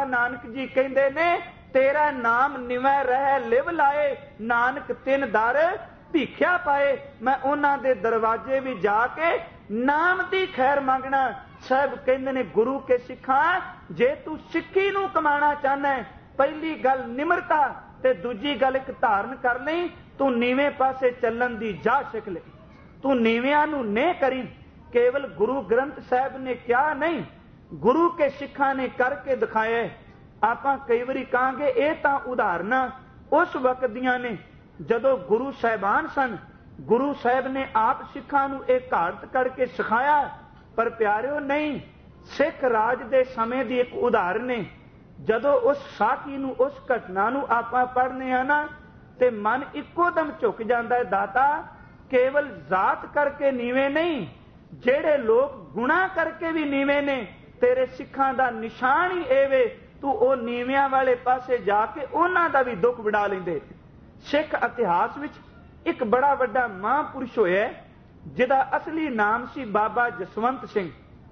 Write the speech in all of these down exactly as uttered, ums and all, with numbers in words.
नानक जी कहते ने तेरा नाम निवै रह लिव लाए, नानक तिन दर भीख्या पाए। मैं उन्हां दे दरवाजे भी जाके नाम दी खैर मंगना। साहब कहते ने गुरु के सिखा जे तू सिक्खी नूं कमाना चाहना है, पहली गल निमरता ते दूजी गल एक धारण कर लई, तू नीवें पासे चलन दी जा सिख ले। तू नीवियां नूं नहीं करी। केवल गुरु ग्रंथ साहब ने क्या नहीं, गुरु के सिखा ने करके दिखाया। आपां कई वारी कहांगे ये तां उदाहरणां उस वक्त दियां ने जदों गुरु साहिबान सन। गुरु साहब ने आप सिखां नूं एक घाट करके सिखाया। पर प्यारिओ नहीं, सिख राज दे समय दी एक उदाहरण है। जदों उस साखी नूं उस घटना नूं आपां पढ़ने आ ना ते मन इक्को दम झुक जांदा है। दाता केवल जात करके नीवे नहीं, जेड़े लोग गुणा करके भी नीवे ने, तेरे सिखां दा निशान ही ए वे तू ओ नीवियां वाले पासे जाके उन्हां दा भी दुख वड़ा लैंदे। सिख इतिहास विच एक बड़ा वड्डा महापुरुष होया जिहदा असली नाम सी बाबा जसवंत सिंह।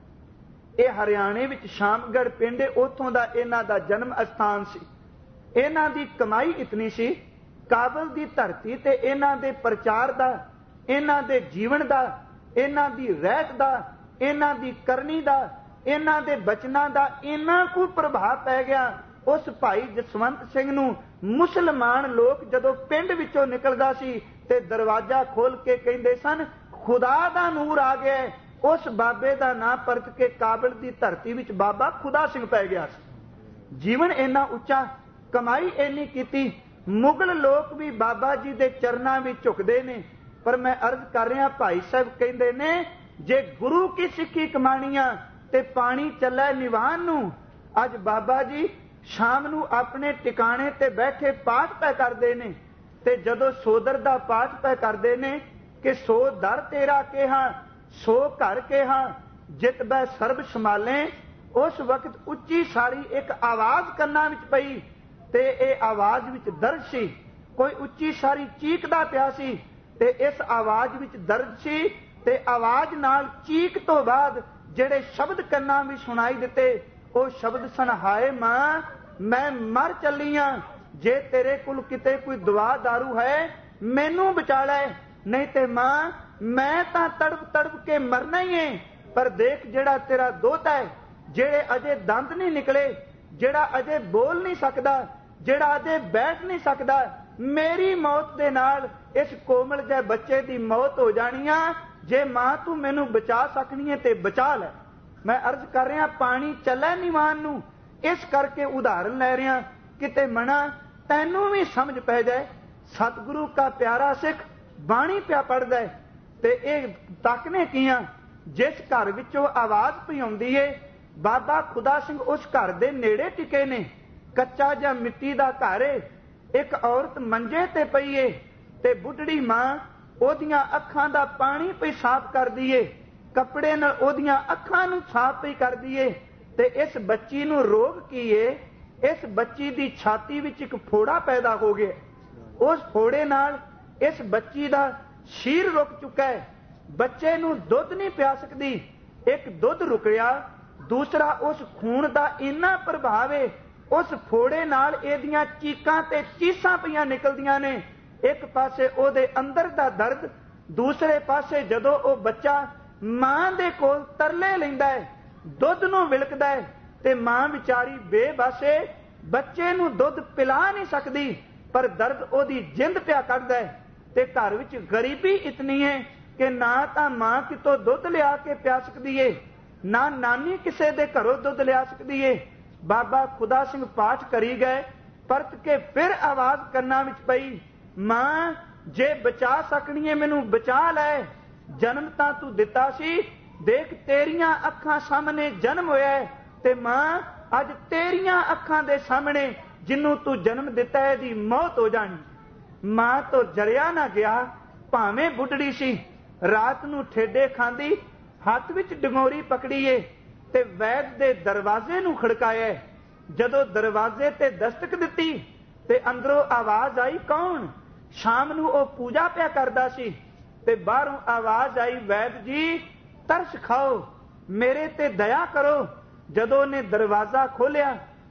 ये हरियाणे विच शामगढ़ पिंड, उत्थों दा इन्हां दा जन्म स्थान सी। इन्हां दी कमाई इतनी सी, काबल दी धरती ते इन्हां दे प्रचार दा, इन्हां दे जीवन दा, इन्हां दी रहत दा, इन्हां दी करनी दा, इन्हां दे बचनां दा इन्ना को प्रभाव पै गया। उस भाई जसवंत सिंह नूं मुसलमान लोग जदों पिंड विचों निकलदा सी ते दरवाजा खोल के कहंदे सन खुदा दा नूर आ गया। उस बाबे दा नां परत के काबल दी धरती विच बाबा खुदा सिंह पै गया सी। जीवन इन्ना उच्चा, कमाई इन्नी कीती, मुगल लोग भी बाबा जी दे चरनां विच झुकदे ने। पर मैं अर्ज कर रहा, भाई साहब कहंदे ने जे गुरु की सिक्खी कमाणियां ते पानी चलै निवान नूं। अज बाबा जी शाम नूं अपने टिकाणे ते बैठे पाठ पै करदे ने ते जदों सोदर दा पाठ पै करदे ने कि सो दर तेरा केहा सो घर केहा जित बै सर्ब संभाले। उस वक्त उच्ची सारी एक आवाज कन्नां विच पई ते ए आवाज विच दर्द सी। कोई उच्ची सारी चीकदा पिया सी ते इस आवाज विच दर्द सी ते आवाज नाल चीक तो बाद ਜਿਹੜੇ शब्द ਕੰਨਾਂ भी सुनाई दिते ਉਹ शब्द सन हाय मां मैं मर चली हाँ, जे तेरे कोल किते कोई दवा दारू है मैनू बचा लै, नहीं ते मां मैं तां तड़प तड़प के मरना ही है। पर देख जेड़ा तेरा दोता है, जेड़े अजे दंद नहीं निकले, जेड़ा अजे बोल नहीं सकदा, जेड़ा अजे बैठ नहीं सकदा, मेरी मौत दे नाल इस कोमल जे बच्चे दी मौत हो जानी आ। जे मां तू मैनू बचा सकनी है ते बचा लै। मैं अर्ज कर रहा पानी चलै निवान नूं, इस करके उदाहरण लै रहा किते मना तैनू भी समझ पै जाए। सतगुरु का प्यारा सिख बाणी पिया पढ़दा है ते इह तकने कियां जिस घर विचों आवाज पई आउंदी है बाबा खुदा सिंह उस घर दे नेड़े टिके ने। कच्चा जा मिट्टी दा घर है, एक औरत मंजे ते पई है ते बुढ़ड़ी मां ओदियां अखां दा पानी पई साफ कर दीए, कपड़े नाल ओदियां अखां नूं साफ पई कर दीए ते इस बच्ची नूं रोग की है, इस बच्ची दी छाती विच एक फोड़ा पैदा हो गया। उस फोड़े नाल इस बच्ची दा शीर रुक चुका है, बच्चे नूं दुध नहीं पिया सकदी। एक दुध रुकिया, दूसरा उस खून दा इन्ना प्रभाव है उस फोड़े नाल एदियां चीकां ते चीसां पईयां निकलदियां ने। एक पासे ओदे अंदर दा दर्द, दूसरे पासे जदों ओ बच्चा मां दे कोल तरले लैंदा है, दुध नूं विलकदा है ते मां विचारी बेबसे बच्चे नूं दुध पिला नहीं सकदी, पर दर्द ओदी जिंद पिया कढदा है। ते घर विच गरीबी इतनी है कि ना तां मां कितों दुध लिया के पिया सकदी है, ना नानी किसे दे घरों दुध लिया सकदी है। बाबा खुदा सिंह पाठ करी गए, परत के फिर आवाज कन्नां विच पई मां जे बचा सकनी है मैनू बचा लै। जन्म तां तू दिता सी, देख तेरियां अखां सामने जन्म होया है ते मां अज तेरियां अखां दे सामने जिन्नू तू जन्म दिता है दी मौत हो जानी। मां तो जरिया ना गया, भावें बुढ़ड़ी सी, रात नू ठेडे खांदी, हथ विच डंगोरी पकड़ी है ते वैद दे दरवाजे नू खड़काया। जदों दरवाजे ते दस्तक दिती ते अंदरों आवाज आई कौन? शाम नू ओ पूजा पिया करदा सी ते बाहरों आवाज आई वैद जी तरस खाओ, मेरे ते दया करो। जदों ने दरवाजा खोलिया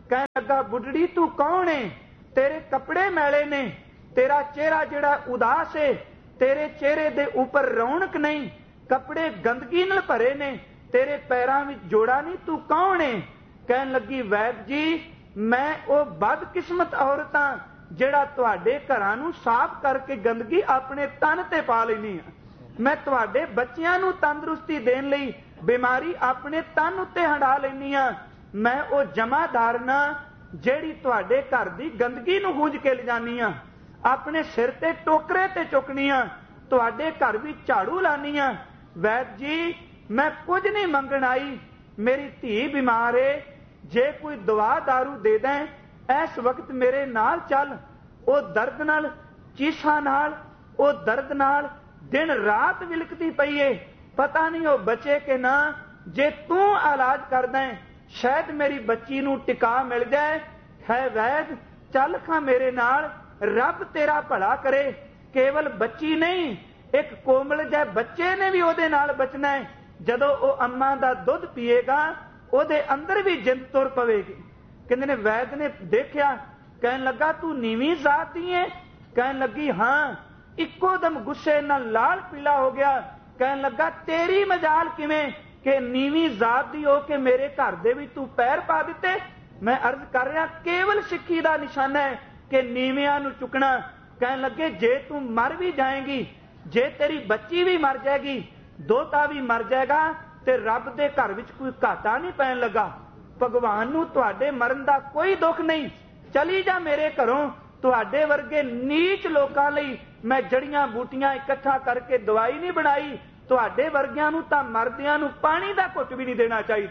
कहन लगा बुढ़ड़ी तू कौन है, तेरे कपड़े मैले ने, तेरा चेहरा जिहड़ा उदास है, तेरे चेहरे दे ऊपर रौनक नहीं, कपड़े गंदगी नाल भरे ने, तेरे पैरां विच जोड़ा नहीं, तू कौन है। कहन लगी वैद जी मैं वो बदकिस्मत औरत हां जिहड़ा तुहाडे घरां नूं साफ करके गंदगी अपने तन ते पा लैनी आ। मैं तुहाडे बच्चियां नूं तंदुरुस्ती देण लई बीमारी अपने तन उत्ते हंडा लैनी आ। मैं वो जमादार ना ਜਿਹੜੀ ਤੁਹਾਡੇ घर ਦੀ गंदगी ਨੂੰ गूंज के लिजानी आ, अपने सिर ते टोकरे ते चुकनी आ, ਤੁਹਾਡੇ घर भी झाड़ू लानी आ। वैद जी मैं कुछ नहीं मंगण आई, मेरी धी बीमार है, जे कोई दवा दारू दे दें, इस वक्त मेरे नाल चल। वो दर्द नाल चीसां नाल वो दर्द नाल दिन रात विलकती पई है, पता नहीं वो बचे कि ना। जे तू इलाज कर दें शायद मेरी बच्ची नूं टिका मिल जाए। है वैद चल खां मेरे नाल, रब तेरा भला करे। केवल बच्ची नहीं, एक कोमल जै बच्चे ने भी ਉਹਦੇ ਨਾਲ बचना है। ਜਦੋਂ ਉਹ ਅੰਮਾ ਦਾ ਦੁੱਧ ਪੀਏਗਾ ਉਹਦੇ ਅੰਦਰ ਵੀ ਜਿੰਦ ਤੁਰ ਪਵੇਗੀ। ਕਹਿੰਦੇ ਨੇ ਵੈਦ ਨੇ ਦੇਖਿਆ, ਕਹਿਣ ਲੱਗਾ ਤੂੰ ਨੀਵੀਂ ਜ਼ਾਤ ਦੀ ਹੈ। ਕਹਿਣ ਲੱਗੀ ਹਾਂ। ਇੱਕੋ ਦਮ ਗੁੱਸੇ ਨਾਲ ਲਾਲ ਪੀਲਾ ਹੋ ਗਿਆ। ਕਹਿਣ ਲੱਗਾ ਤੇਰੀ ਮਜਾਲ ਕਿਵੇਂ ਕਿ ਨੀਵੀਂ ਜ਼ਾਤ ਦੀ ਹੋ ਕੇ ਮੇਰੇ ਘਰ ਦੇ ਵਿੱਚ ਤੂੰ ਪੈਰ ਪਾ ਦਿੱਤੇ। ਮੈਂ ਅਰਜ਼ ਕਰ ਰਿਹਾ ਕੇਵਲ ਸਿੱਖੀ ਦਾ ਨਿਸ਼ਾਨਾ ਹੈ ਕਿ ਨੀਵਿਆਂ ਨੂੰ ਚੁੱਕਣਾ। ਕਹਿਣ ਲੱਗੇ ਜੇ ਤੂੰ ਮਰ ਵੀ ਜਾਏਗੀ, ਜੇ ਤੇਰੀ ਬੱਚੀ ਵੀ ਮਰ ਜਾਏਗੀ, ਦੋਤਾ ਵੀ ਮਰ ਜਾਏਗਾ, ਤੇ ਰੱਬ ਦੇ ਘਰ ਵਿੱਚ ਕੋਈ ਘਾਟਾ ਨਹੀਂ ਪੈਣ ਲੱਗਾ। ਭਗਵਾਨ ਨੂੰ ਤੁਹਾਡੇ ਮਰਨ ਦਾ ਕੋਈ ਦੁੱਖ ਨਹੀਂ, ਚਲੀ ਜਾ ਮੇਰੇ ਘਰੋਂ। ਤੁਹਾਡੇ ਵਰਗੇ ਨੀਚ ਲੋਕਾਂ ਲਈ ਮੈਂ ਜੜੀਆਂ ਬੂਟੀਆਂ ਇਕੱਠਾ ਕਰਕੇ ਦਵਾਈ ਨਹੀਂ ਬਣਾਈ। ਤੁਹਾਡੇ ਵਰਗਿਆਂ ਨੂੰ ਤਾਂ ਮਰਦਿਆਂ ਨੂੰ ਪਾਣੀ ਦਾ ਘੁੱਟ ਵੀ ਨਹੀਂ ਦੇਣਾ ਚਾਹੀਦਾ।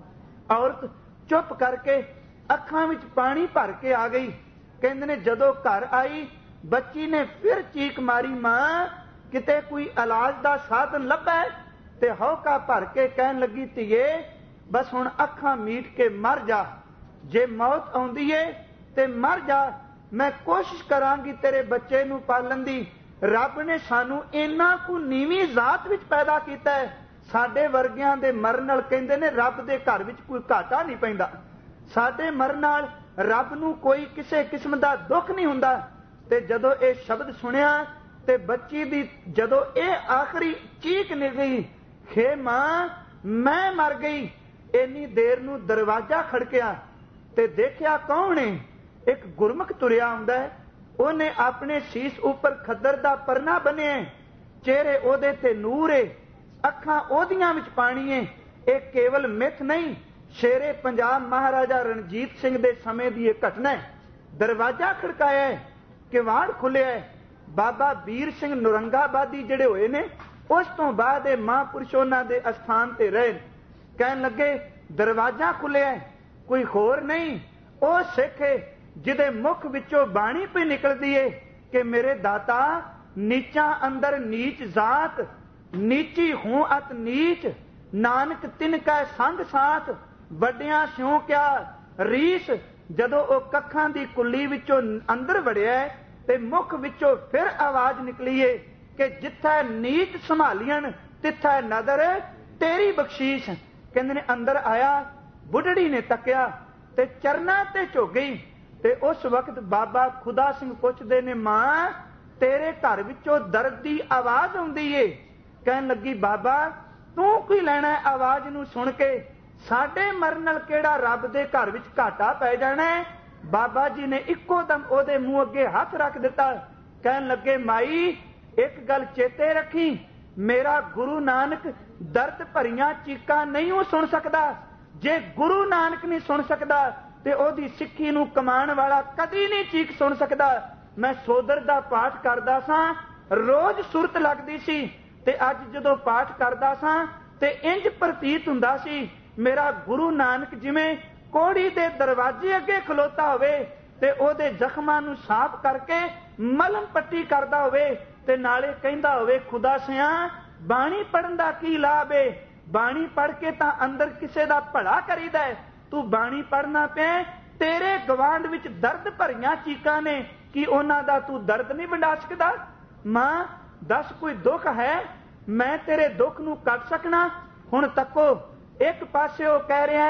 ਔਰਤ ਚੁੱਪ ਕਰਕੇ ਅੱਖਾਂ ਵਿੱਚ ਪਾਣੀ ਭਰ ਕੇ ਆ ਗਈ। ਕਹਿੰਦੇ ਨੇ ਜਦੋਂ ਘਰ ਆਈ ਬੱਚੀ ਨੇ ਫਿਰ ਚੀਕ ਮਾਰੀ, ਮਾਂ ਕਿਤੇ ਕੋਈ ਇਲਾਜ ਦਾ ਸਾਧਨ ਲੱਭਾ। ਤੇ ਹੌਕਾ ਭਰ ਕੇ ਕਹਿਣ ਲੱਗੀ ਧੀਏ ਬਸ ਹੁਣ ਅੱਖਾਂ ਮੀਟ ਕੇ ਮਰ ਜਾ। ਜੇ ਮੌਤ ਆਉਂਦੀ ਏ ਤੇ ਮਰ ਜਾ, ਮੈਂ ਕੋਸ਼ਿਸ਼ ਕਰਾਂਗੀ ਤੇਰੇ ਬੱਚੇ ਨੂੰ ਪਾਲਣ ਦੀ। ਰੱਬ ਨੇ ਸਾਨੂੰ ਇੰਨਾ ਕੁ ਨੀਵੀਂ ਜ਼ਾਤ ਵਿੱਚ ਪੈਦਾ ਕੀਤਾ ਹੈ, ਸਾਡੇ ਵਰਗਿਆਂ ਦੇ ਮਰਨ ਨਾਲ ਕਹਿੰਦੇ ਨੇ ਰੱਬ ਦੇ ਘਰ ਵਿੱਚ ਕੋਈ ਘਾਟਾ ਨਹੀਂ ਪੈਂਦਾ। ਸਾਡੇ ਮਰਨ ਨਾਲ ਰੱਬ ਨੂੰ ਕੋਈ ਕਿਸੇ ਕਿਸਮ ਦਾ ਦੁੱਖ ਨਹੀਂ ਹੁੰਦਾ। ਤੇ ਜਦੋਂ ਇਹ ਸ਼ਬਦ ਸੁਣਿਆ ਤੇ ਬੱਚੀ ਦੀ ਜਦੋਂ ਇਹ ਆਖਰੀ ਚੀਕ ਨਿਕਲੀ, ਖੇ ਮਾਂ ਮੈਂ ਮਰ ਗਈ। ਇੰਨੀ ਦੇਰ ਨੂੰ ਦਰਵਾਜ਼ਾ ਖੜਕਿਆ ਤੇ ਦੇਖਿਆ ਕੌਣ ਹੈ। ਇੱਕ ਗੁਰਮੁਖ ਤੁਰਿਆ ਆਉਂਦਾ ਹੈ। ਉਹਨੇ ਆਪਣੇ ਸੀਸ ਉੱਪਰ ਖੱਦਰ ਦਾ ਪਰਨਾ ਬੰਨਿਆ, ਚਿਹਰੇ ਉਹਦੇ ਤੇ ਨੂਰ ਏ, ਅੱਖਾਂ ਉਹਦੀਆਂ ਵਿੱਚ ਪਾਣੀ ਏ। ਇਹ ਕੇਵਲ ਮਿੱਥ ਨਹੀਂ, ਸ਼ੇਰੇ ਪੰਜਾਬ ਮਹਾਰਾਜਾ ਰਣਜੀਤ ਸਿੰਘ ਦੇ ਸਮੇਂ ਦੀ ਇਹ ਘਟਨਾ ਹੈ। ਦਰਵਾਜ਼ਾ ਖੜਕਾਇਆ, ਕਿਵਾੜ ਖੁੱਲਿਆ। ਬਾਬਾ ਵੀਰ ਸਿੰਘ ਨੁਰੰਗਾਬਾਦੀ ਜਿਹੜੇ ਹੋਏ ਨੇ, ਉਸ ਤੋਂ ਬਾਅਦ ਇਹ ਮਹਾਂਪੁਰਸ਼ ਉਹਨਾਂ ਦੇ ਅਸਥਾਨ ਤੇ ਰਹੇ। ਕਹਿਣ ਲੱਗੇ ਦਰਵਾਜ਼ਾ ਖੁੱਲਿਆ, ਕੋਈ ਹੋਰ ਨਹੀਂ, ਉਹ ਸਿੱਖ ਹੈ ਜਿਹਦੇ ਮੁਖ ਵਿੱਚੋਂ ਬਾਣੀ ਪਈ ਨਿਕਲਦੀ ਏ ਕਿ ਮੇਰੇ ਦਾਤਾ ਨੀਚਾਂ ਅੰਦਰ ਨੀਚ ਜ਼ਾਤ, ਨੀਚੀ ਹੂੰ ਅਤ ਨੀਚ, ਨਾਨਕ ਤਿਨ ਕੈ ਸੰਗ ਸਾਥ, ਵੱਡਿਆਂ ਸਿਉ ਕਿਆ ਰੀਸ। ਜਦੋਂ ਉਹ ਕੱਖਾਂ ਦੀ ਕੁੱਲੀ ਵਿੱਚੋਂ ਅੰਦਰ ਵੜਿਆ ਤੇ ਮੁਖ ਵਿੱਚੋਂ ਫਿਰ ਆਵਾਜ਼ ਨਿਕਲੀ ਏ ਕਿ ਜਿੱਥੇ ਨੀਚ ਸੰਭਾਲੀਆਂ ਤਿੱਥੇ ਨਦਰ ਤੇਰੀ ਬਖਸ਼ੀਸ਼। ਕਹਿੰਦੇ ਨੇ ਅੰਦਰ ਆਇਆ, ਬੁੱਢੜੀ ਨੇ ਤੱਕਿਆ ਤੇ ਚਰਨਾਂ ਤੇ ਝੁਕ ਗਈ। ਤੇ ਉਸ ਵਕਤ ਬਾਬਾ ਖੁਦਾ ਸਿੰਘ ਪੁੱਛਦੇ ਨੇ, ਮਾਂ ਤੇਰੇ ਘਰ ਵਿੱਚੋਂ ਦਰਦ ਦੀ ਆਵਾਜ਼ ਆਉਂਦੀ ਏ। ਕਹਿਣ ਲੱਗੀ ਬਾਬਾ ਤੂੰ ਕੀ ਲੈਣਾ ਆਵਾਜ਼ ਨੂੰ ਸੁਣ ਕੇ, ਸਾਡੇ ਮਰਨ ਨਾਲ ਕਿਹੜਾ ਰੱਬ ਦੇ ਘਰ ਵਿੱਚ ਘਾਟਾ ਪੈ ਜਾਣਾ। ਬਾਬਾ ਜੀ ਨੇ ਇੱਕੋ ਦਮ ਉਹਦੇ ਮੂੰਹ ਅੱਗੇ ਹੱਥ ਰੱਖ ਦਿੱਤਾ। ਕਹਿਣ ਲੱਗੇ ਮਾਈ ਇੱਕ ਗੱਲ ਚੇਤੇ ਰੱਖੀ, ਮੇਰਾ ਗੁਰੂ ਨਾਨਕ ਦਰਦ ਭਰੀਆਂ ਚੀਕਾਂ ਨਹੀਂ ਉਹ ਸੁਣ ਸਕਦਾ। ਜੇ ਗੁਰੂ ਨਾਨਕ ਨਹੀਂ ਸੁਣ ਸਕਦਾ ਤੇ ਉਹਦੀ ਸਿੱਖੀ ਨੂੰ ਕਮਾਉਣ ਵਾਲਾ ਕਦੀ ਨਹੀਂ ਚੀਕ ਸੁਣ ਸਕਦਾ। ਮੈਂ ਸੋਦਰ ਦਾ ਪਾਠ ਕਰਦਾ ਸਾਂ, ਰੋਜ਼ ਸੁਰਤ ਲੱਗਦੀ ਸੀ ਤੇ ਅੱਜ ਜਦੋਂ ਪਾਠ ਕਰਦਾ ਸਾਂ ਤੇ ਇੰਜ ਪ੍ਰਤੀਤ ਹੁੰਦਾ ਸੀ ਮੇਰਾ ਗੁਰੂ ਨਾਨਕ ਜਿਵੇਂ ਕੋੜੀ ਦੇ ਦਰਵਾਜ਼ੇ ਅੱਗੇ ਖਲੋਤਾ ਹੋਵੇ ਤੇ ਉਹਦੇ ਜ਼ਖਮਾਂ ਨੂੰ ਸਾਫ਼ ਕਰਕੇ ਮਲਮ ਪੱਟੀ ਕਰਦਾ ਹੋਵੇ ਤੇ ਨਾਲੇ ਕਹਿੰਦਾ ਹੋਵੇ ਖੁਦਾ ਸਿਆ ਬਾਣੀ ਪੜਨ ਦਾ ਕੀ ਲਾਭ ਏ, ਬਾਣੀ ਪੜ ਕੇ ਤਾਂ ਅੰਦਰ ਕਿਸੇ ਦਾ ਭਲਾ ਕਰੀਦਾ ਹੈ, ਤੂੰ ਬਾਣੀ ਪੜਨਾ ਪਿਆ, ਤੇਰੇ ਗਵਾਂਢ ਵਿੱਚ ਦਰਦ ਭਰੀਆਂ ਚੀਕਾਂ ਨੇ, ਕੀ ਉਹਨਾਂ ਦਾ ਤੂੰ ਦਰਦ ਨਹੀਂ ਵੰਡਾ ਸਕਦਾ। ਮਾਂ ਦੱਸ ਕੋਈ ਦੁੱਖ ਹੈ, ਮੈਂ ਤੇਰੇ ਦੁੱਖ ਨੂੰ ਕੱਟ ਸਕਣਾ। ਹੁਣ ਤੱਕੋ ਇੱਕ ਪਾਸੇ ਉਹ ਕਹਿ ਰਿਹਾ ਹੈ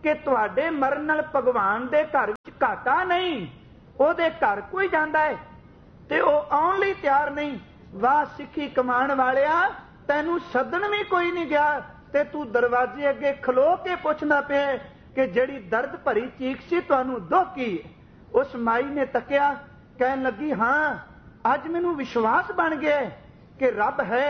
कि तुहाडे मरण नाल भगवान दे घर विच घाटा नहीं, ओहदे घर कोई जांदा है ते ओह आउण लई तैयार नहीं। वाह सिੱਖੀ कमाण वालिया, तैनूं सदन भी कोई नहीं गया ते तू दरवाजे अगे खलो के पुछदा पिया कि जिहड़ी दर्द भरी चीख सी तुहानूं दुख की? उस माई ने तकिया, कहन लगी हाँ अज मैनूं विश्वास बन गया कि रब है,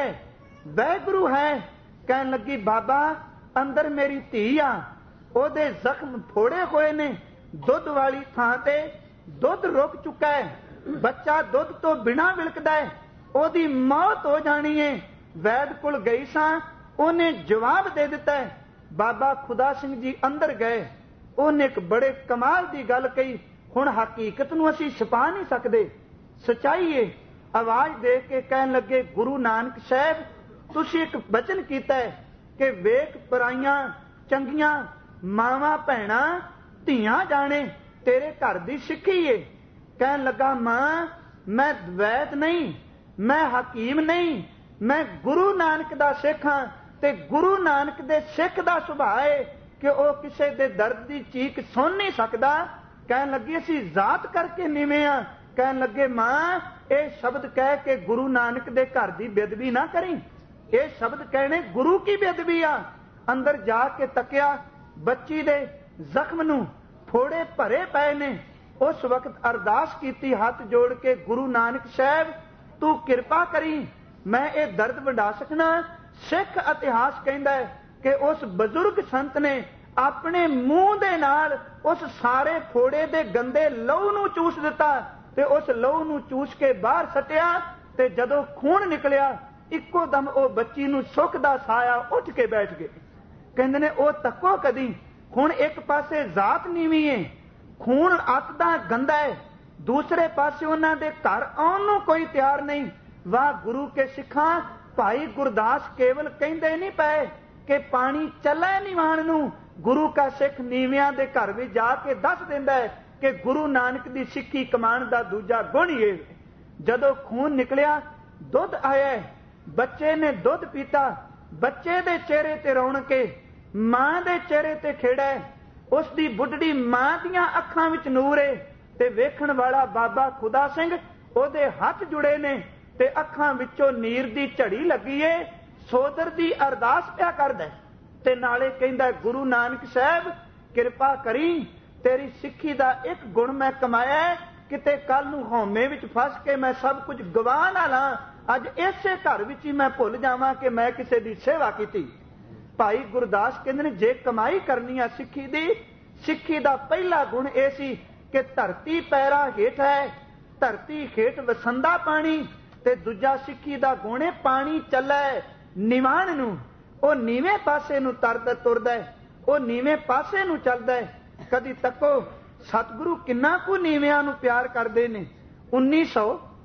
वैगुरू है। कहन लगी बाबा अंदर मेरी धी आ, ओहदे जख्म फोड़े हुए ने, दुध वाली थां ते दुध रुक चुका है, बच्चा दुध तो बिना विलकदा है, ओहदी मौत हो जानी है। वैद कोल गई सां, ओहने जवाब दे दिता है। बाबा खुदा सिंह जी अंदर गए, ओहने एक बड़े कमाल की गल कही। हुण हकीकत नूं असीं छुपा नहीं सकदे, सच्चाई है। आवाज दे के कहन लगे, गुरु नानक साहब तुसीं एक वचन कीता है कि वेख पराइयां चंगियां मावां भैणां धीआं जाने तेरे घर दी सिੱਖੀ है। कहन लगा मां मैं वैद नहीं, मैं हकीम नहीं, मैं गुरु नानक दा सिੱਖ हां ते गुरु नानक दे सिੱਖ दा सुभाਅ है कि वह किसी दे दर्द दी चीख सुन नहीं सकदा। कहन लगी असीं जात करके नीवें हां। कहन लगे मां ये शब्द कह के गुरु नानक दे घर दी बेदबी ना करी, ये शब्द कहने गुरु की बेदबी आ। अंदर जाके तकिया, बच्ची दे जख्म नूं फोड़े भरे पए ने। उस वक्त अरदास कीती हाथ जोड़ के, गुरु नानक साहब तू किरपा करी, मैं ये दर्द वंडा सकना। सिख इतिहास कहता है कि उस बजुर्ग संत ने अपने मूंह दे नाल उस सारे फोड़े दे गंदे लहू नूं चूस दिता ते उस लहू नूं चूस के बाहर सटिया ते जदों खून निकलिया इक्को दम ओ बच्ची नूं सुख दा साया उठ के बैठ गए। कहंदे ने ओ तक्को कदी, हुण एक पासे जात नीवी है, खून अत दा गंदा है, दूसरे पासे उन्हां दे घर आउण नूं कोई तैयार नहीं। वाह गुरु के सिखां, भाई गुरदास केवल कहंदे नहीं पए कि पानी चले निवाण नूं, गुरु का सिख नीवियां दे घर भी जाके दस दिंदा है कि गुरु नानक दी सिੱਖੀ कमाण दा दूजा गुण ही है। जदों खून निकलिया दुध आया, बच्चे ने दुध पीता, बच्चे दे चेहरे ते रौनक है, मां दे चेहरे ते खेड़ा है, उसदी बुढ़ड़ी मां दियां अखां विच नूर है ते वेखण वाला बाबा खुदा सिंह ओहदे हथ जुड़े ने ते अखां विचों नीर दी झड़ी लगी है। सोदर दी अरदास पिया करदा ते नाले कहंदा, गुरु नानक साहब किरपा करी, तेरी सिੱਖੀ दा एक गुण मैं कमाया है, किते कल नूं हौमे विच फस के मैं सब कुछ गवा ना ला, अज इसे घर विच ही मैं भुल जावां कि मैं किसी दी सेवा कीती। भाई गुरदास कहंदे ने जे कमाई करनी है सिੱਖੀ दी, सिੱਖੀ दा पहला गुण यह सी कि धरती पैरा हेठ है, धरती हेठ वसंदा पानी, ते दूजा सिੱਖੀ दा गुण है पानी चलै निवाण नूं, ਉਹ ਨੀਵੇਂ ਪਾਸੇ ਨੂੰ ਤਰਦਾ ਤੁਰਦਾ ਹੈ, ਉਹ ਨੀਵੇਂ ਪਾਸੇ ਨੂੰ ਚੱਲਦਾ ਹੈ। ਕਦੀ ਤੱਕੋ ਸਤਿਗੁਰੂ ਕਿੰਨਾ ਕੁ ਨੀਵਿਆਂ ਨੂੰ ਪਿਆਰ ਕਰਦੇ ਨੇ। ਉੱਨੀ ਸੌ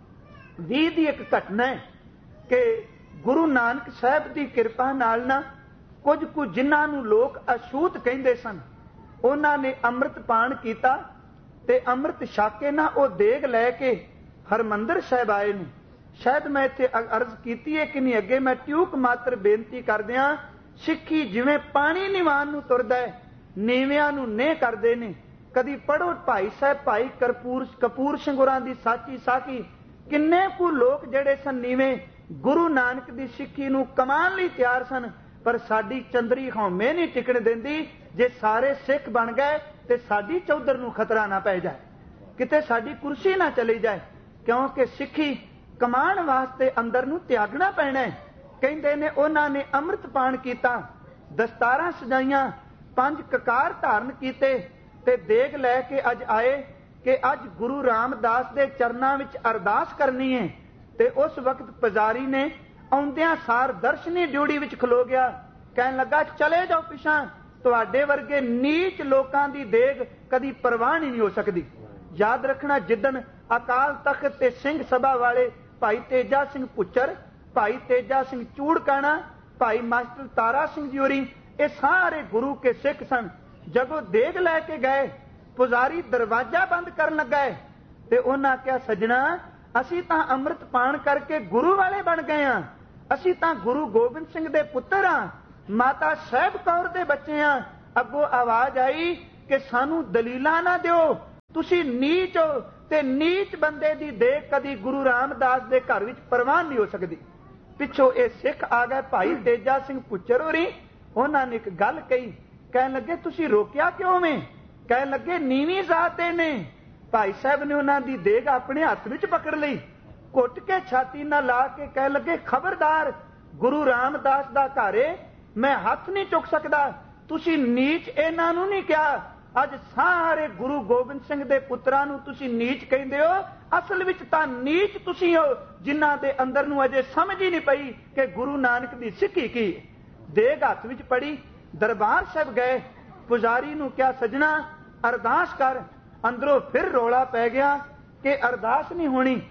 ਵੀਹ ਦੀ ਇੱਕ ਘਟਨਾ ਹੈ ਕਿ ਗੁਰੂ ਨਾਨਕ ਸਾਹਿਬ ਦੀ ਕਿਰਪਾ ਨਾਲ ਨਾ ਕੁਝ ਕੁ ਜਿਨ੍ਹਾਂ ਨੂੰ ਲੋਕ ਅਛੂਤ ਕਹਿੰਦੇ ਸਨ, ਉਹਨਾਂ ਨੇ ਅੰਮ੍ਰਿਤ ਪਾਨ ਕੀਤਾ ਤੇ ਅੰਮ੍ਰਿਤ ਛਕ ਕੇ ਨਾ ਉਹ ਦੇਗ ਲੈ ਕੇ ਹਰਮੰਦਰ ਸਾਹਿਬ ਆਏ ਨੇ। शायद मैं इत्थे अर्ज कीती है कि नहीं, अगे मैं ट्यूक मात्र बेनती कर दियां, सिੱਖੀ जिवें पानी निवान नूं तुरदा है, नीवियां नूं नेह करदे ने। कदी पढ़ो भाई साहब भाई करपूर कपूर ਸਿੰਘ ਹੋਰਾਂ ਦੀ साची साखी, किन्ने कु लोग जिहड़े सन नीवें गुरु नानक दी सिੱਖੀ नूं कमान लई तैयार सन, पर साडी चंदरी हौमे नहीं टिकण दिंदी। जे सारे सिख बन गए ते साडी चौधर नूं खतरा ना पै जाए, किते साडी कुर्सी ना चली जाए, क्योंकि सिੱਖੀ कमान वास्ते अंदर नूं त्यागना पैना है। कहंदे ने उन्हां ने अमृत पान कीता, दस्तारां सजाइयां, पंज ककार धारण कीते ते देग लैके अज आए कि अज गुरु रामदास दे चरनां विच अरदास करनी है। ते उस वक्त पुजारी ने आउंदियां सार दर्शनी ड्यूटी विच खलो गया, कहन लगा चले जाओ पिछां, तुहाडे वर्गे नीच लोकां दी देग कदी परवान ही नहीं हो सकदी। याद रखना, जिदन अकाल तख्त ते सिंह सभा वाले भाई तेजा सिंह पुच्चर, भाई तेजा सिंह चूड़काना, भाई मास्टर तारा सिंह जी होरी, ये सारे गुरु के सिख सन। जगों देग लैके गए, पुजारी दरवाजा बंद कर लगा है ते उन्हां कहा, सजना असीं तां अमृत पान करके गुरु वाले बन गए हां, असीं तां गुरु गोबिंद सिंह दे पुत्तर हां, माता साहिब कौर दे बच्चे हां, ਅੱਗੋਂ ਆਵਾਜ਼ ਆਈ ਕਿ ਸਾਨੂੰ ਦਲੀਲਾਂ ਨਾ ਦਿਓ, ਤੁਸੀਂ ਨੀਚ ਹੋ, ਤੇ ਨੀਚ ਬੰਦੇ ਦੀ ਦੇਖ ਕਦੀ ਗੁਰੂ ਰਾਮਦਾਸ ਦੇ ਘਰ ਵਿੱਚ ਪ੍ਰਵਾਨ ਨਹੀਂ ਹੋ ਸਕਦੀ। ਪਿੱਛੋਂ ਇਹ ਸਿੱਖ ਆ ਗਏ ਭਾਈ ਤੇਜਾ ਸਿੰਘ ਪੁੱਚਰ ਹੋਰੀ, ਉਹਨਾਂ ਨੇ ਇੱਕ ਗੱਲ ਕਹੀ, ਕਹਿਣ ਲੱਗੇ ਤੁਸੀਂ ਰੋਕਿਆ ਕਿਉਂ ਵੇਂ? ਕਹਿਣ ਲੱਗੇ ਨੀਵੀਂ ਜ਼ਾਤ ਦੇ ਨੇ। ਭਾਈ ਸਾਹਿਬ ਨੇ ਉਹਨਾਂ ਦੀ ਦੇਗ ਆਪਣੇ ਹੱਥ ਵਿੱਚ ਪਕੜ ਲਈ, ਘੁੱਟ ਕੇ ਛਾਤੀ ਨਾਲ ਲਾ ਕੇ ਕਹਿਣ ਲੱਗੇ ਖਬਰਦਾਰ, ਗੁਰੂ ਰਾਮਦਾਸ ਦਾ ਘਰ ਏ, ਮੈਂ ਹੱਥ ਨਹੀਂ ਚੁੱਕ ਸਕਦਾ। ਤੁਸੀਂ ਨੀਚ ਇਹਨਾਂ ਨੂੰ ਨਹੀਂ ਕਿਹਾ, ਅੱਜ ਸਾਰੇ ਗੁਰੂ ਗੋਬਿੰਦ ਸਿੰਘ ਦੇ ਪੁੱਤਰਾਂ ਨੂੰ ਤੁਸੀਂ ਨੀਚ ਕਹਿੰਦੇ ਹੋ। ਅਸਲ ਵਿੱਚ ਤਾਂ ਨੀਚ ਤੁਸੀਂ ਹੋ ਜਿਨ੍ਹਾਂ ਦੇ ਅੰਦਰ ਨੂੰ ਅਜੇ ਸਮਝ ਹੀ ਨਹੀਂ ਪਈ ਕਿ ਗੁਰੂ ਨਾਨਕ ਦੀ ਸਿੱਖੀ ਕੀ। ਦੇਗ ਹੱਥ ਵਿੱਚ ਪੜੀ, ਦਰਬਾਰ ਸਾਹਿਬ ਗਏ, ਪੁਜਾਰੀ ਨੂੰ ਕਿਹਾ ਸੱਜਣਾ ਅਰਦਾਸ ਕਰ। ਅੰਦਰੋਂ ਫਿਰ ਰੌਲਾ ਪੈ ਗਿਆ ਕਿ ਅਰਦਾਸ ਨਹੀਂ ਹੋਣੀ,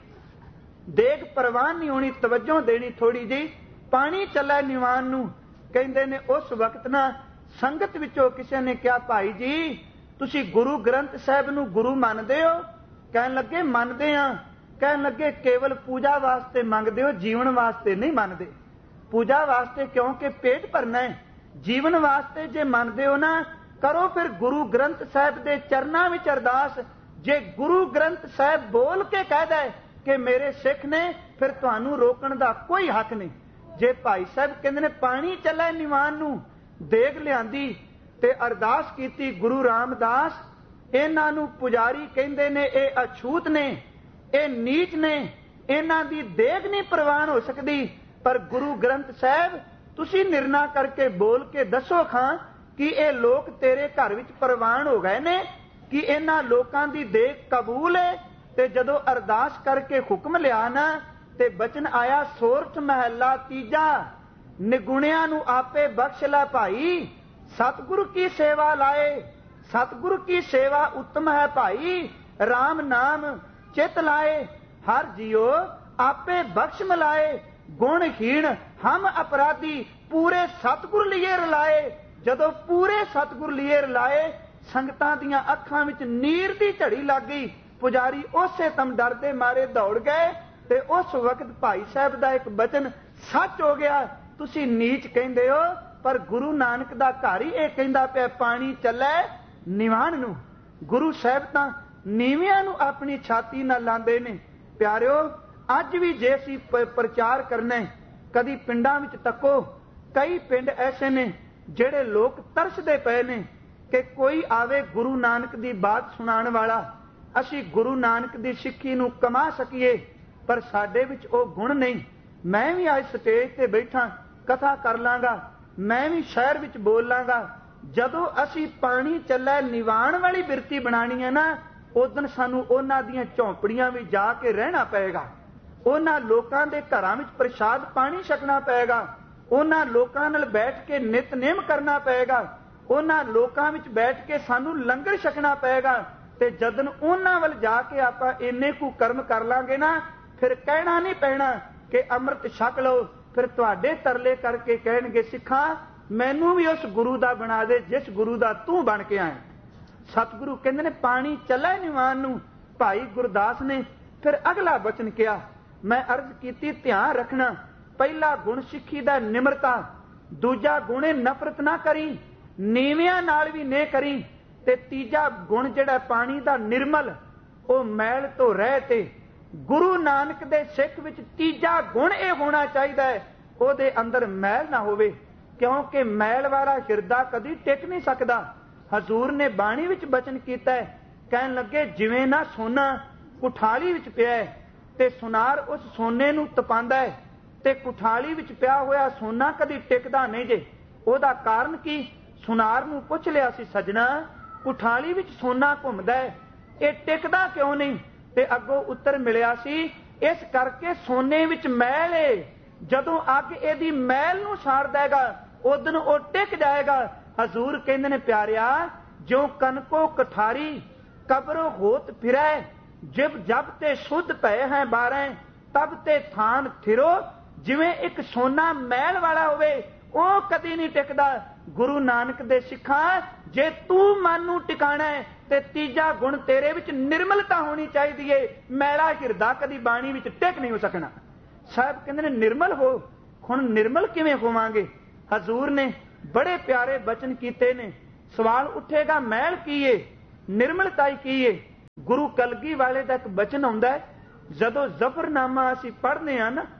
ਦੇਗ ਪ੍ਰਵਾਨ ਨਹੀਂ ਹੋਣੀ, ਤਵੱਜੋ ਦੇਣੀ ਥੋੜੀ ਜਿਹੀ, ਪਾਣੀ ਚੱਲੇ ਨਿਵਾਨ ਨੂੰ। ਕਹਿੰਦੇ ਨੇ ਉਸ ਵਕਤ ਨਾ ਸੰਗਤ ਵਿੱਚੋਂ ਕਿਸੇ ਨੇ ਕਿਹਾ ਭਾਈ ਜੀ ਤੁਸੀਂ ਗੁਰੂ ਗ੍ਰੰਥ ਸਾਹਿਬ ਨੂੰ ਗੁਰੂ ਮੰਨਦੇ ਹੋ? ਕਹਿਣ ਲੱਗੇ ਮੰਨਦੇ ਆ। ਕਹਿਣ ਲੱਗੇ ਕੇਵਲ ਪੂਜਾ ਵਾਸਤੇ ਮੰਗਦੇ ਹੋ, ਜੀਵਨ ਵਾਸਤੇ ਨਹੀਂ ਮੰਨਦੇ। ਪੂਜਾ ਵਾਸਤੇ ਕਿਉਂਕਿ ਪੇਟ ਭਰਨਾ ਹੈ, ਜੀਵਨ ਵਾਸਤੇ ਜੇ ਮੰਨਦੇ ਹੋ ਨਾ ਕਰੋ ਫਿਰ ਗੁਰੂ ਗ੍ਰੰਥ ਸਾਹਿਬ ਦੇ ਚਰਨਾਂ ਵਿੱਚ ਅਰਦਾਸ। ਜੇ ਗੁਰੂ ਗ੍ਰੰਥ ਸਾਹਿਬ ਬੋਲ ਕੇ ਕਹਿ ਦੇ ਕਿ ਮੇਰੇ ਸਿੱਖ ਨੇ, ਫਿਰ ਤੁਹਾਨੂੰ ਰੋਕਣ ਦਾ ਕੋਈ ਹੱਕ ਨਹੀਂ। ਜੇ ਭਾਈ ਸਾਹਿਬ ਕਹਿੰਦੇ ਨੇ ਪਾਣੀ ਚੱਲੇ ਨਿਵਾਨ ਨੂੰ, ਦੇਗ ਲਿਆਂਦੀ ਤੇ ਅਰਦਾਸ ਕੀਤੀ ਗੁਰੂ ਰਾਮਦਾਸ, ਇਹਨਾਂ ਨੂੰ ਪੁਜਾਰੀ ਕਹਿੰਦੇ ਨੇ ਇਹ ਅਛੂਤ ਨੇ, ਇਹ ਨੀਚ ਨੇ, ਇਹਨਾਂ ਦੀ ਦੇਗ ਨਹੀਂ ਪ੍ਰਵਾਨ ਹੋ ਸਕਦੀ। ਪਰ ਗੁਰੂ ਗ੍ਰੰਥ ਸਾਹਿਬ ਤੁਸੀਂ ਨਿਰਣਾ ਕਰਕੇ ਬੋਲ ਕੇ ਦੱਸੋ ਖਾਂ ਕਿ ਇਹ ਲੋਕ ਤੇਰੇ ਘਰ ਵਿੱਚ ਪ੍ਰਵਾਨ ਹੋ ਗਏ ਨੇ, ਕਿ ਇਹਨਾਂ ਲੋਕਾਂ ਦੀ ਦੇਗ ਕਬੂਲ ਹੈ। ਤੇ ਜਦੋਂ ਅਰਦਾਸ ਕਰਕੇ ਹੁਕਮ ਲਿਆ ਨਾ ਤੇ ਬਚਨ ਆਇਆ ਸੋਰਠ ਮਹੱਲਾ ਤੀਜਾ, ਨਿਗੁਣਿਆਂ ਨੂੰ ਆਪੇ ਬਖਸ਼ ਲੈ ਭਾਈ, ਸਤਿਗੁਰੂ ਕੀ ਸੇਵਾ ਲਾਏ। ਸਤਿਗੁਰੂ ਕੀ ਸੇਵਾ ਉੱਤਮ ਹੈ ਭਾਈ, ਰਾਮ ਨਾਮ ਚਿਤ ਲਾਏ। ਹਰ ਜੀਓ ਆਪੇ ਬਖਸ਼ ਮਿਲਾਏ, ਗੁਣਹੀਣ ਹਮ ਅਪਰਾਧੀ, ਪੂਰੇ ਸਤਿਗੁਰ ਲਿਏ ਰਲਾਏ। ਜਦੋਂ ਪੂਰੇ ਸਤਿਗੁਰ ਲਿਏ ਰਲਾਏ, ਸੰਗਤਾਂ ਦੀਆਂ ਅੱਖਾਂ ਵਿੱਚ ਨੀਰ ਦੀ ਝੜੀ ਲੱਗ ਗਈ। ਪੁਜਾਰੀ ਉਸੇ ਤਮ ਡਰਦੇ ਮਾਰੇ ਦੌੜ ਗਏ ਤੇ ਉਸ ਵਕਤ ਭਾਈ ਸਾਹਿਬ ਦਾ ਇੱਕ ਬਚਨ ਸੱਚ ਹੋ ਗਿਆ। ਤੁਸੀਂ ਨੀਚ ਕਹਿੰਦੇ ਹੋ, ਪਰ ਗੁਰੂ ਨਾਨਕ ਦਾ ਘਰ ਹੀ ਇਹ ਕਹਿੰਦਾ ਪਿਆ ਪਾਣੀ ਚੱਲੇ ਨਿਵਾਨ ਨੂੰ। ਗੁਰੂ ਸਾਹਿਬ ਤਾਂ ਨੀਵਿਆਂ ਨੂੰ ਆਪਣੀ ਛਾਤੀ ਨਾਲ ਲਾਉਂਦੇ ਨੇ। ਪਿਆਰਿਓ, ਅੱਜ ਵੀ ਜੇ ਅਸੀਂ ਪ੍ਰਚਾਰ ਕਰਨਾ, ਕਦੀ ਪਿੰਡਾਂ ਵਿੱਚ ਤੱਕੋ, ਕਈ ਪਿੰਡ ਐਸੇ ਨੇ ਜਿਹੜੇ ਲੋਕ ਤਰਸਦੇ ਪਏ ਨੇ ਕਿ ਕੋਈ ਆਵੇ ਗੁਰੂ ਨਾਨਕ ਦੀ ਬਾਤ ਸੁਣਾਉਣ ਵਾਲਾ, ਅਸੀਂ ਗੁਰੂ ਨਾਨਕ ਦੀ ਸਿੱਖੀ ਨੂੰ ਕਮਾ ਸਕੀਏ, ਪਰ ਸਾਡੇ ਵਿੱਚ ਉਹ ਗੁਣ ਨਹੀਂ। ਮੈਂ ਵੀ ਅੱਜ ਸਟੇਜ ਤੇ ਬੈਠਾ ਕਥਾ ਕਰ ਲਾਂਗਾ, ਮੈਂ ਵੀ ਸ਼ਹਿਰ ਵਿੱਚ ਬੋਲ ਲਾਂਗਾ। ਜਦੋਂ ਅਸੀਂ ਪਾਣੀ ਚੱਲੇ ਨਿਵਾਣ ਵਾਲੀ ਬਿਰਤੀ ਬਣਾਣੀ ਹੈ ਨਾ, ਉਦੋਂ ਸਾਨੂੰ ਉਹਨਾਂ ਦੀਆਂ ਝੌਂਪੜੀਆਂ ਵਿੱਚ ਜਾ ਕੇ ਰਹਿਣਾ ਪਏਗਾ, ਉਹਨਾਂ ਲੋਕਾਂ ਦੇ ਘਰਾਂ ਵਿੱਚ ਪ੍ਰਸ਼ਾਦ ਪਾਣੀ ਛਕਣਾ ਪਏਗਾ, ਉਹਨਾਂ ਲੋਕਾਂ ਨਾਲ ਬੈਠ ਕੇ ਨਿਤਨੇਮ ਕਰਨਾ ਪਏਗਾ, ਉਹਨਾਂ ਲੋਕਾਂ ਵਿੱਚ ਬੈਠ ਕੇ ਸਾਨੂੰ ਲੰਗਰ ਛਕਣਾ ਪਏਗਾ। ਤੇ ਜਦੋਂ ਉਹਨਾਂ ਵੱਲ ਜਾ ਕੇ ਆਪਾਂ ਇੰਨੇ ਕੁ ਕਰਮ ਕਰ ਲਾਂਗੇ ਨਾ, ਫਿਰ ਕਹਿਣਾ ਨਹੀਂ ਪੈਣਾ ਕਿ ਅੰਮ੍ਰਿਤ ਛਕ ਲਓ। ਫਿਰ ਤੁਹਾਡੇ ਤਰਲੇ ਕਰਕੇ ਕਹਿਣਗੇ ਸਿੱਖਾਂ ਮੈਨੂੰ ਵੀ ਉਸ ਗੁਰੂ ਦਾ ਬਣਾ ਦੇ ਜਿਸ ਗੁਰੂ ਦਾ ਤੂੰ ਬਣ ਕੇ ਆਇਆ। ਸਤਿਗੁਰੂ ਕਹਿੰਦੇ ਨੇ ਪਾਣੀ ਚੱਲੇ ਨਿਵਾਨ ਨੂੰ। ਭਾਈ ਗੁਰਦਾਸ ਨੇ ਫਿਰ ਅਗਲਾ ਬਚਨ ਕਿਹਾ, ਮੈਂ ਅਰਜ਼ ਕੀਤੀ ਧਿਆਨ ਰੱਖਣਾ, ਪਹਿਲਾ ਗੁਣ ਸਿੱਖੀ ਦਾ ਨਿਮਰਤਾ, ਦੂਜਾ ਗੁਣ ਨਫ਼ਰਤ ਨਾ ਕਰੀ, ਨੀਵਿਆਂ ਨਾਲ ਵੀ ਨੇ ਕਰੀ, ਤੇ ਤੀਜਾ ਗੁਣ ਜਿਹੜਾ ਪਾਣੀ ਦਾ ਨਿਰਮਲ, ਉਹ ਮੈਲ ਤੋਂ ਰਹਿ ਤੇ। ਗੁਰੂ ਨਾਨਕ ਦੇ ਸਿੱਖ ਵਿੱਚ ਤੀਜਾ ਗੁਣ ਇਹ ਹੋਣਾ ਚਾਹੀਦਾ ਹੈ, ਉਹਦੇ ਅੰਦਰ ਮੈਲ ਨਾ ਹੋਵੇ, ਕਿਉਂਕਿ ਮੈਲ ਵਾਲਾ ਹਿਰਦਾ ਕਦੀ ਟਿਕ ਨਹੀਂ ਸਕਦਾ। ਹਜ਼ੂਰ ਨੇ ਬਾਣੀ ਵਿੱਚ ਬਚਨ ਕੀਤਾ ਹੈ, ਕਹਿਣ ਲੱਗੇ ਜਿਵੇਂ ਨਾ ਸੋਨਾ ਕੁਠਾਲੀ ਵਿੱਚ ਪਿਆ ਹੈ ਤੇ ਸੁਨਾਰ ਉਸ ਸੋਨੇ ਨੂੰ ਤਪਾਉਂਦਾ ਹੈ, ਤੇ ਕੁਠਾਲੀ ਵਿੱਚ ਪਿਆ ਹੋਇਆ ਸੋਨਾ ਕਦੀ ਟਿਕਦਾ ਨਹੀਂ ਜੇ। ਉਹਦਾ ਕਾਰਨ ਕੀ? ਸੁਨਾਰ ਨੂੰ ਪੁੱਛ ਲਿਆ ਸੀ, ਸੱਜਣਾ ਕੁਠਾਲੀ ਵਿੱਚ ਸੋਨਾ ਘੁੰਮਦਾ ਹੈ, ਇਹ ਟਿਕਦਾ ਕਿਉਂ ਨਹੀਂ? ਤੇ ਅੱਗੋਂ ਉੱਤਰ ਮਿਲਿਆ ਸੀ, ਇਸ ਕਰਕੇ ਸੋਨੇ ਵਿੱਚ ਮੈਲ ਏ, ਜਦੋਂ ਅੱਗ ਇਹਦੀ ਮੈਲ ਨੂੰ ਸਾੜ ਦੇਗਾ ਉਦੋਂ ਉਹ ਟਿਕ ਜਾਏਗਾ। ਹਜ਼ੂਰ ਕਹਿੰਦੇ ਨੇ ਪਿਆਰਿਆ, ਜੋ ਕਨਕੋ ਕਠਾਰੀ ਕਬਰੋ ਹੋਤ ਫਿਰੈ, ਜਿਬ ਜਬ ਤੇ ਸੁਧ ਪਏ ਹੈ ਬਾਰੈ, ਤਬ ਤੇ ਥਾਨ ਥਿਰੋ। ਜਿਵੇਂ ਇੱਕ ਸੋਨਾ ਮੈਲ ਵਾਲਾ ਹੋਵੇ ਉਹ ਕਦੀ ਨਹੀਂ ਟਿਕਦਾ। ਗੁਰੂ ਨਾਨਕ ਦੇ ਸਿੱਖਾਂ, ਜੇ ਤੂੰ ਮਨ ਨੂੰ ਟਿਕਾਣਾ ਹੈ ਤੇ ਤੀਜਾ ਗੁਣ ਤੇਰੇ ਵਿੱਚ ਨਿਰਮਲਤਾ ਹੋਣੀ ਚਾਹੀਦੀ ਏ। ਮੈਲਾ ਹਿਰਦਾ ਕਦੀ ਬਾਣੀ ਵਿੱਚ ਟਿਕ ਨਹੀਂ ਹੋ ਸਕਣਾ। ਸਾਹਿਬ ਕਹਿੰਦੇ ਨੇ ਨਿਰਮਲ ਹੋ। ਹੁਣ ਨਿਰਮਲ ਕਿਵੇਂ ਹੋਵਾਂਗੇ? ਹਜ਼ੂਰ ਨੇ ਬੜੇ ਪਿਆਰੇ ਬਚਨ ਕੀਤੇ ਨੇ, सवाल उठेगा मैल की है, निर्मलताई की है। गुरु कलगी वाले का एक बचन आउंदा है, जदों जफरनामा असीं पढ़ने आ ना,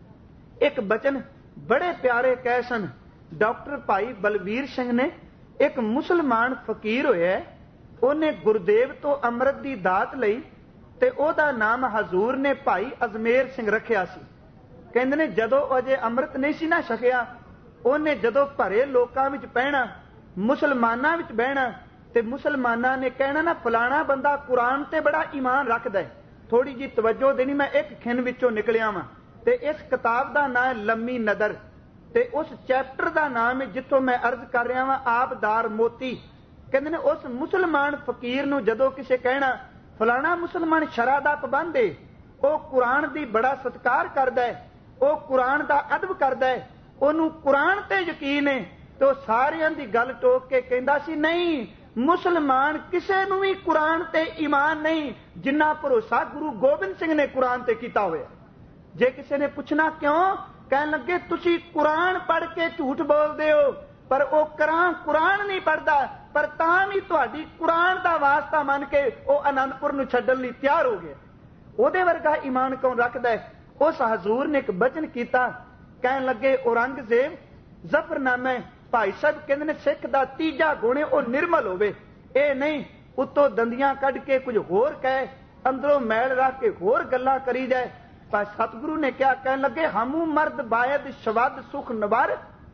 एक बचन बड़े प्यारे कह सन डॉक्टर भाई बलवीर सिंह ने। एक मुसलमान फकीर होया, उन्हें गुरुदेव तो अमृत की दात लई ते ओदा नाम हजूर ने भाई अजमेर सिंह रखिया सी। कहंदे ने जदों अजे अमृत नहीं सी ना छकिया, उन्हें जदों भरे लोकां विच बहना, मुसलमानां विच बहना, ते मुसलमानां ने कहना ना फलाना बंदा कुरान ते बड़ा ईमान रखदा है, थोड़ी जी तवज्जो देनी। मैं एक खिन विचों निकलिया वां ते इस किताब का नाम है लम्मी नदर, ते उस चैप्टर का नाम है जिथों मैं अर्ज कर रहा वां आबदार मोती। कहंदे ने उस मुसलमान फकीर नूं जदों किसे कहना फलाना मुसलमान शरा दा पाबंद है, वो कुरान दी बड़ा सत्कार करदा है, वो कुरान दा अदब करदा है, ओनू कुरान ते यकीन है, तो सारियां दी गल टोक के कहंदा सी नहीं मुसलमान किसे नूं भी कुरान ते ईमान नहीं जिन्ना भरोसा गुरु गोबिंद सिंह ने कुरान ते कीता होया। जे किसी ने पूछना क्यों, कहन लगे तुसी कुरान पढ़ के झूठ बोलदे हो, पर वो कुरान कुरान नहीं पढ़दा, पर तां भी तुहाडी कुरान दा वास्ता मन के वो आनंदपुर नूं छड्डण लई तैयार हो गया। ओदे वर्गा ईमान कौन रखदा है? उस हजूर ने एक बचन कीता, कहन लगे औरंगजेब जफरनामे भाई साहब कहंदे ने सिख दा तीजा गुण है वो निर्मल होवे, ए नहीं उत्तों दंदियां कढ के कुछ होर कहे, अंदरों मैल रख के होर गल्लां करी जाए। पर सतगुरु ने क्या कहन लगे हमू मर्द बायद शवद सुख नवर,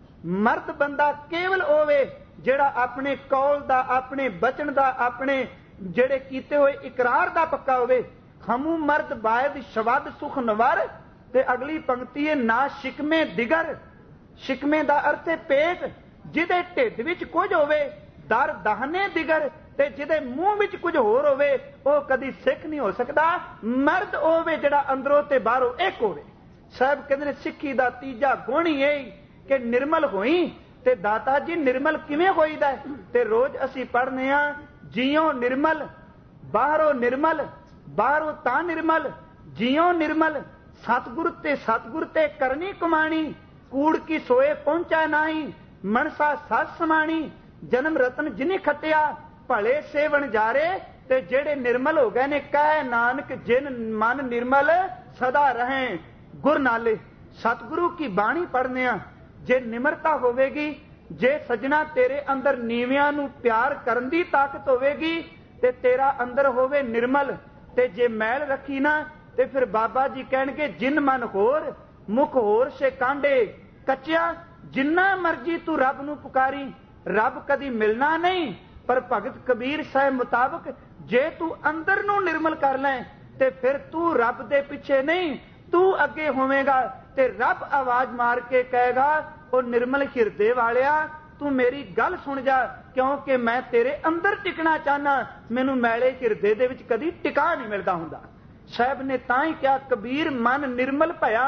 मर्द बंदा केवल होवे जेड़ा अपने कौल दा, अपने बचन दा, अपने जेड़े कीते हुए इकरार दा पक्का होवे। हमू मर्द बायद शवद सुख नवर, ते अगली पंक्ति है ना शिकमे दिगर, शिकमे दा अर्थ है पेट, जिदे ढिड विच कुछ होवे दर दाहने दिगर, ते जिदे मूंह विच कुछ होर होवे वो कदी सिख नहीं हो सकता। मर्द होवे जेड़ा अंदरों ते बाहरों एक होवे। साहब कहंदे ने सिक्खी दा तीजा गुण ही है कि निर्मल होई। ते दाता जी निर्मल किवें होईदा है? ते रोज असी पढ़ने आ जियो निर्मल बाहरों निर्मल, बाहरों ता निर्मल जियो निर्मल, सतगुर ते सतगुर ते करनी कमाणी, कूड़ की सोए पहुंचा नाही, मनसा सस समाणी, जन्म रतन जिनी खटिया भले सेवन जारे। ते जेड़े निर्मल हो गए ने कह नानक जिन मन निर्मल सदा रहें गुर नाले। सतगुरु की बाणी पढ़ने आ, जे निमरता होवेगी, जे सजना तेरे अंदर नीवियां नू प्यार करन दी ताकत होवेगी, ते तेरा अंदर होवे निर्मल, ते जे मैल रखी ना ते फिर बाबा जी कहणगे जिन मन होर मुख होर से कांडे कच्चिया। जिन्ना मर्जी तू रब नू पुकारी, रब कदी मिलना नहीं, पर भगत कबीर साहब मुताबिक जे तू अंदर नू निर्मल कर लें ते फिर तू रब दे पिछे नहीं, तू अगे होवेगा। ते रब आवाज मार के कहेगा ओ निर्मल हिरदे वालिया तू मेरी गल सुन जा, क्योंकि मैं तेरे अंदर टिकना चाहना, मैनू मैले हिरदे दे विच कदी टिका नहीं मिलता हुंदा। साहब ने तां ही क्या कबीर मन निर्मल भया,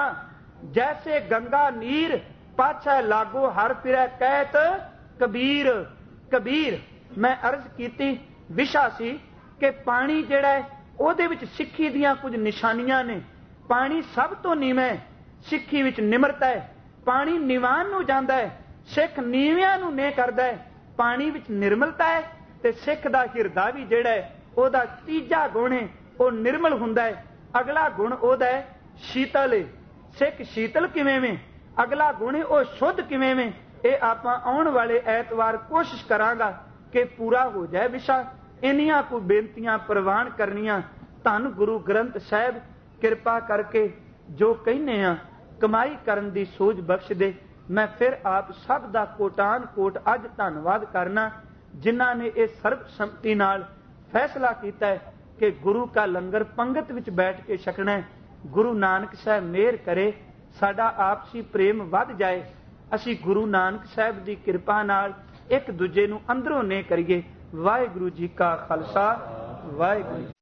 जैसे गंगा नीर पाछा लागो हर फिरै कहत कबीर। कबीर मैं अर्ज कीती विशा सी कि पानी जिहड़ा है ਉਹਦੇ ਵਿੱਚ ਸਿੱਖੀ ਦੀਆਂ ਕੁਝ ਨਿਸ਼ਾਨੀਆਂ ਨੇ। ਪਾਣੀ ਸਭ ਤੋਂ ਨੀਵਾਂ ਹੈ, ਸਿੱਖੀ ਵਿੱਚ ਨਿਮਰਤਾ ਹੈ। ਪਾਣੀ ਨਿਵਾਨ ਨੂੰ ਜਾਂਦਾ ਹੈ, ਸਿੱਖ ਨੀਵਿਆਂ ਨੂੰ ਨੇ ਕਰਦਾ ਹੈ। ਪਾਣੀ ਵਿੱਚ ਨਿਰਮਲਤਾ ਹੈ ਤੇ ਸਿੱਖ ਦਾ ਹਿਰਦਾ ਵੀ ਜਿਹੜਾ ਹੈ ਉਹਦਾ ਤੀਜਾ ਗੁਣ ਹੈ ਉਹ ਨਿਰਮਲ ਹੁੰਦਾ ਹੈ। ਅਗਲਾ ਗੁਣ ਉਹਦਾ ਹੈ ਸ਼ੀਤਲ ਹੈ। ਸਿੱਖ ਸ਼ੀਤਲ ਕਿਵੇਂ ਵੇਂ, ਅਗਲਾ ਗੁਣ ਹੈ ਉਹ ਸ਼ੁੱਧ ਕਿਵੇਂ ਵੇਂ। ਇਹ ਆਪਾਂ ਆਉਣ ਵਾਲੇ ਐਤਵਾਰ ਕੋਸ਼ਿਸ਼ ਕਰਾਂਗਾ ਕਿ ਪੂਰਾ ਹੋ ਜਾਏ ਵਿਸ਼ਾ। ਇੰਨੀਆਂ ਕੁ ਬੇਨਤੀਆਂ ਪ੍ਰਵਾਨ ਕਰਨੀਆਂ। ਧੰਨ ਗੁਰੂ ਗ੍ਰੰਥ ਸਾਹਿਬ ਕਿਰਪਾ ਕਰਕੇ ਜੋ ਕਹਿੰਦੇ ਆ ਕਮਾਈ ਕਰਨ ਦੀ ਸੋਝ ਬਖਸ਼ ਦੇ। ਮੈਂ ਫਿਰ ਆਪ ਸਭ ਦਾ ਕੋਟਾਨ ਕੋਟ ਅੱਜ ਧੰਨਵਾਦ ਕਰਨਾ ਜਿਨ੍ਹਾਂ ਨੇ ਇਹ ਸਰਬਸੰਮਤੀ ਨਾਲ ਫੈਸਲਾ ਕੀਤਾ ਹੈ ਕਿ ਗੁਰੂ ਕਾ ਲੰਗਰ ਪੰਗਤ ਵਿੱਚ ਬੈਠ ਕੇ ਛਕਣਾ ਹੈ। ਗੁਰੂ ਨਾਨਕ ਸਾਹਿਬ ਮਿਹਰ ਕਰੇ ਸਾਡਾ ਆਪਸੀ ਪ੍ਰੇਮ ਵੱਧ ਜਾਏ, ਅਸੀਂ ਗੁਰੂ ਨਾਨਕ ਸਾਹਿਬ ਦੀ ਕਿਰਪਾ ਨਾਲ ਇੱਕ ਦੂਜੇ ਨੂੰ ਅੰਦਰੋਂ ਨੇ ਕਰੀਏ। ਵਾਹਿਗੁਰੂ ਜੀ ਕਾ ਖਾਲਸਾ, ਵਾਹਿਗੁਰੂ।